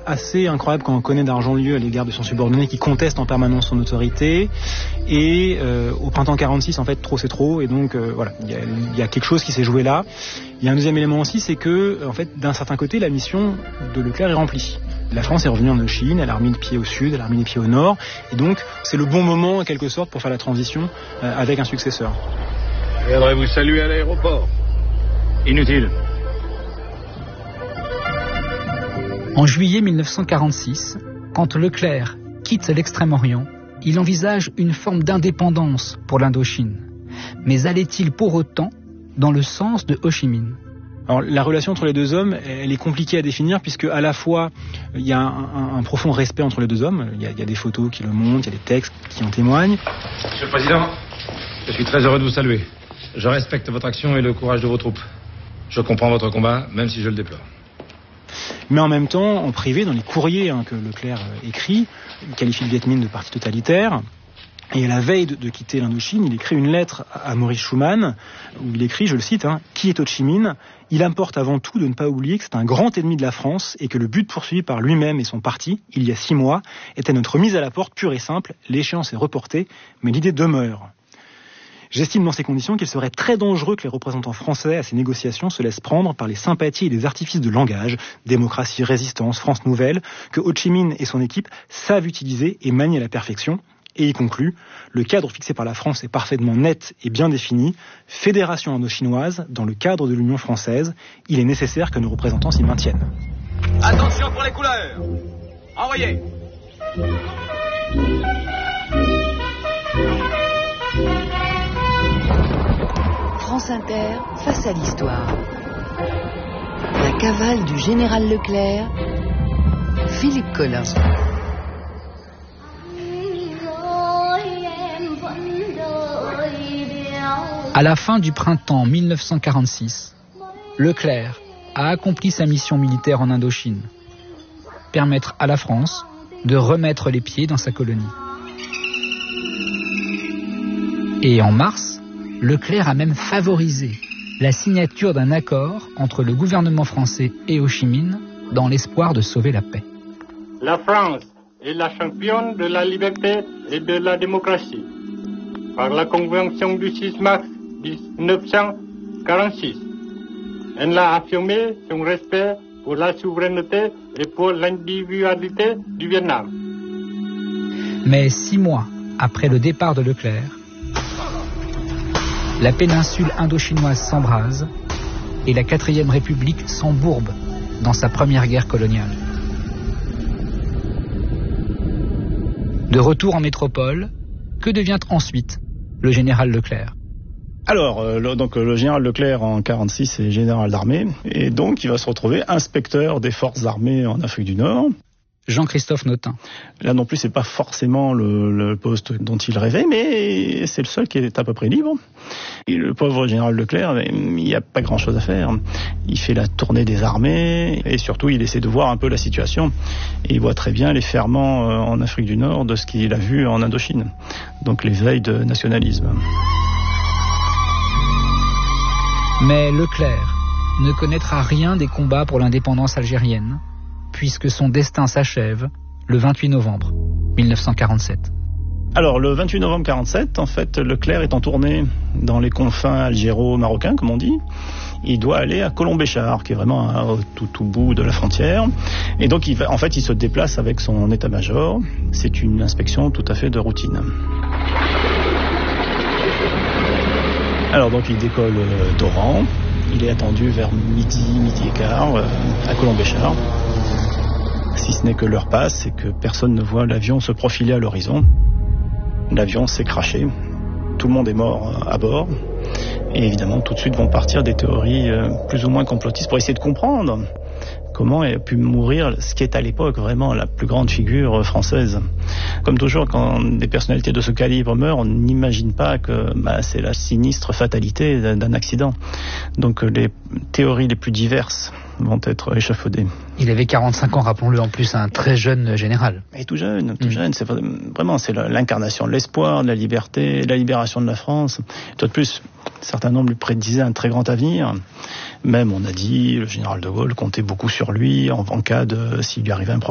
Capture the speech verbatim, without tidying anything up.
assez incroyable quand on connaît d'Argentlieu à l'égard de son subordonné qui conteste en permanence son autorité. Et euh, au printemps quarante-six, en fait, trop c'est trop. Et donc, euh, voilà, il y a, y a quelque chose qui s'est joué là. Il y a un deuxième élément aussi, c'est que, en fait, d'un certain côté, la mission de Leclerc est remplie. La France est revenue en Indochine, elle a remis le pied au sud, elle a remis les pieds au nord. Et donc, c'est le bon moment, en quelque sorte, pour faire la transition euh, avec un successeur. Je viendrai vous saluer à l'aéroport. Inutile. En juillet mille neuf cent quarante-six, quand Leclerc quitte l'Extrême-Orient, il envisage une forme d'indépendance pour l'Indochine. Mais allait-il pour autant dans le sens de Ho Chi Minh ? Alors, la relation entre les deux hommes, elle est compliquée à définir puisque à la fois il y a un, un, un profond respect entre les deux hommes. Il y, a, il y a des photos qui le montrent, il y a des textes qui en témoignent. Monsieur le Président, je suis très heureux de vous saluer. Je respecte votre action et le courage de vos troupes. Je comprends votre combat, même si je le déplore. Mais en même temps, en privé, dans les courriers hein, que Leclerc euh, écrit, il qualifie le Viet Minh de parti totalitaire. Et à la veille de, de quitter l'Indochine, il écrit une lettre à Maurice Schumann, où il écrit, je le cite, hein, « Qui est Ho Chi Minh ? Il importe avant tout de ne pas oublier que c'est un grand ennemi de la France et que le but poursuivi par lui-même et son parti, il y a six mois, était notre mise à la porte pure et simple. L'échéance est reportée, mais l'idée demeure. » J'estime dans ces conditions qu'il serait très dangereux que les représentants français à ces négociations se laissent prendre par les sympathies et les artifices de langage, démocratie, résistance, France nouvelle, que Ho Chi Minh et son équipe savent utiliser et manier à la perfection. Et il conclut, le cadre fixé par la France est parfaitement net et bien défini. Fédération indo-chinoise, dans le cadre de l'Union française, il est nécessaire que nos représentants s'y maintiennent. Attention pour les couleurs. Envoyez. France Inter, face à l'histoire. La cavale du général Leclerc, Philippe Collin. À la fin du printemps mille neuf cent quarante-six, Leclerc a accompli sa mission militaire en Indochine. Permettre à la France de remettre les pieds dans sa colonie. Et en mars, Leclerc a même favorisé la signature d'un accord entre le gouvernement français et Ho Chi Minh dans l'espoir de sauver la paix. La France est la championne de la liberté et de la démocratie. Par la Convention du six mars mille neuf cent quarante-six, elle a affirmé son respect pour la souveraineté et pour l'individualité du Vietnam. Mais six mois après le départ de Leclerc, la péninsule indochinoise s'embrase et la quatrième République s'embourbe dans sa première guerre coloniale. De retour en métropole, que devient ensuite le général Leclerc ? Alors, euh, le, donc le général Leclerc en quarante-six est général d'armée et donc il va se retrouver inspecteur des forces armées en Afrique du Nord. Jean-Christophe Notin. Là non plus, c'est pas forcément le, le poste dont il rêvait, mais c'est le seul qui est à peu près libre. Et le pauvre général Leclerc, il n'y a pas grand-chose à faire. Il fait la tournée des armées et surtout, il essaie de voir un peu la situation. Et il voit très bien les ferments en Afrique du Nord de ce qu'il a vu en Indochine. Donc l'éveil de nationalisme. Mais Leclerc ne connaîtra rien des combats pour l'indépendance algérienne, puisque son destin s'achève le vingt-huit novembre mille neuf cent quarante-sept. Alors, le vingt-huit novembre quarante-sept, en fait, Leclerc est en tournée dans les confins algéro-marocains, comme on dit. Il doit aller à Colombéchar, qui est vraiment au tout, tout bout de la frontière. Et donc, il va, en fait, il se déplace avec son état-major. C'est une inspection tout à fait de routine. Alors, donc, il décolle d'Oran. Il est attendu vers midi, midi et quart, euh, à Colombéchar. Si ce n'est que l'heure passe et que personne ne voit l'avion se profiler à l'horizon. L'avion s'est crashé. Tout le monde est mort à bord. Et évidemment, tout de suite vont partir des théories plus ou moins complotistes pour essayer de comprendre comment a pu mourir ce qui est à l'époque vraiment la plus grande figure française. Comme toujours, quand des personnalités de ce calibre meurent, on n'imagine pas que bah, c'est la sinistre fatalité d'un accident. Donc les théories les plus diverses vont être échafaudées. Il avait quarante-cinq ans, rappelons-le, en plus, un très jeune général. Et tout jeune, tout mmh. jeune. C'est vraiment c'est l'incarnation de l'espoir, de la liberté, de la libération de la France. Tout de plus, certains nombres lui prédisaient un très grand avenir. Même, on a dit, le général de Gaulle comptait beaucoup sur lui en, en cas de, s'il lui arrivait un problème.